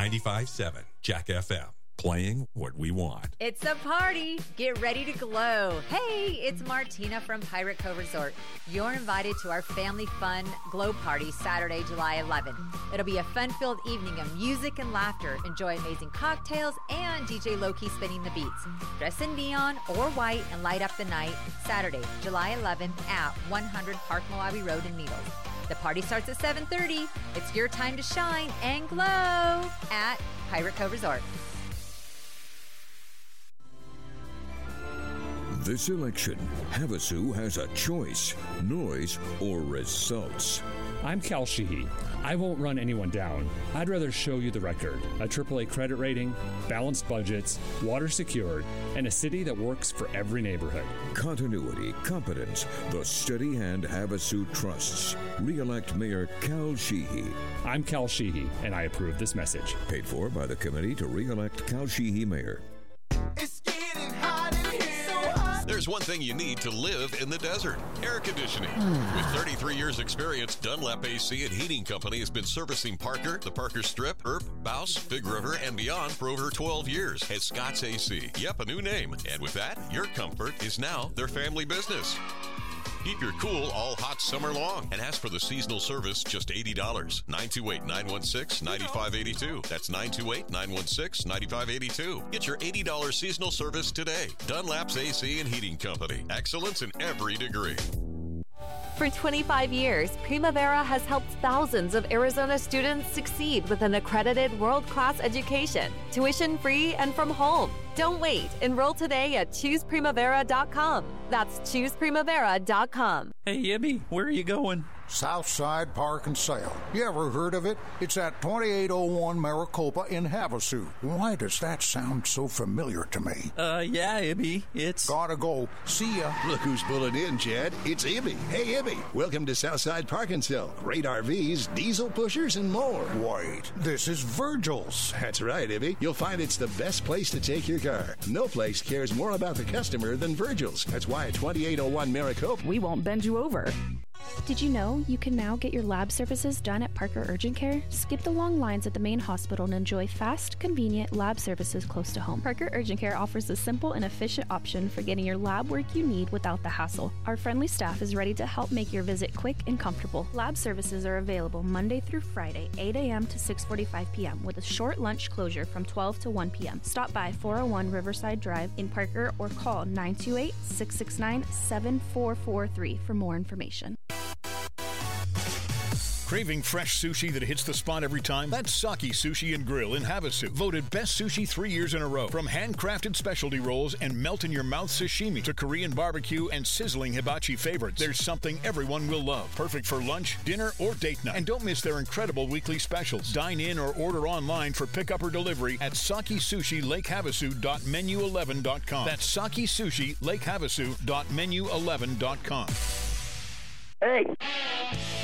95.7 Jack FM. Playing what we want. It's a party. Get ready to glow. Hey, it's Martina from Pirate Cove Resort. You're invited to our family fun glow party Saturday, July 11th. It'll be a fun-filled evening of music and laughter. Enjoy amazing cocktails and DJ Loki spinning the beats. Dress in neon or white and light up the night Saturday, July 11th at 100 Park Moabi Road in Needles. The party starts at 7:30. It's your time to shine and glow at Pirate Cove Resort. This election, Havasu has a choice, noise or results. I'm Cal Sheehy. I won't run anyone down. I'd rather show you the record. A AAA credit rating, balanced budgets, water secured, and a city that works for every neighborhood. Continuity, competence, the steady hand Havasu trusts. Re-elect Mayor Cal Sheehy. I'm Cal Sheehy, and I approve this message. Paid for by the committee to re-elect Cal Sheehy Mayor. It's getting hot in here. So hot. There's one thing you need to live in the desert: air conditioning. With 33 years experience, Dunlap AC and Heating Company has been servicing Parker, the Parker Strip, Earp, Bouse, Big River, and beyond for over 12 years. At Scott's AC. Yep, a new name. And with that, your comfort is now their family business. Keep your cool all hot summer long and ask for the seasonal service, just $80. 928-916-9582. That's 928-916-9582. Get your $80 seasonal service today. Dunlap's AC and Heating Company. Excellence in every degree. For 25 years, Primavera has helped thousands of Arizona students succeed with an accredited world-class education, tuition-free and from home. Don't wait. Enroll today at ChoosePrimavera.com. That's ChoosePrimavera.com. Hey, Ibby, where are you going? Southside Park and Sale. You ever heard of it? It's at 2801 Maricopa in Havasu. Why does that sound so familiar to me? Yeah, Ibby, it's... Gotta go. See ya. Look who's pulling in, Chad. It's Ibby. Hey, Ibby. Welcome to Southside Park and Sale. Great RVs, diesel pushers, and more. Wait, this is Virgil's. That's right, Ibby. You'll find it's the best place to take your car. No place cares more about the customer than Virgil's. That's why at 2801 Maricopa... We won't bend you over. Did you know you can now get your lab services done at Parker Urgent Care? Skip the long lines at the main hospital and enjoy fast, convenient lab services close to home. Parker Urgent Care offers a simple and efficient option for getting your lab work you need without the hassle. Our friendly staff is ready to help make your visit quick and comfortable. Lab services are available Monday through Friday, 8 a.m. to 6:45 p.m. with a short lunch closure from 12 to 1 p.m. Stop by 401 Riverside Drive in Parker or call 928-669-7443 for more information. Craving fresh sushi that hits the spot every time? That's Saki Sushi and Grill in Havasu. Voted best sushi 3 years in a row. From handcrafted specialty rolls and melt-in-your-mouth sashimi to Korean barbecue and sizzling hibachi favorites, there's something everyone will love. Perfect for lunch, dinner, or date night. And don't miss their incredible weekly specials. Dine in or order online for pickup or delivery at SakiSushi.LakeHavasu.menu11.com. That's SakiSushi.LakeHavasu.menu11.com. Hey!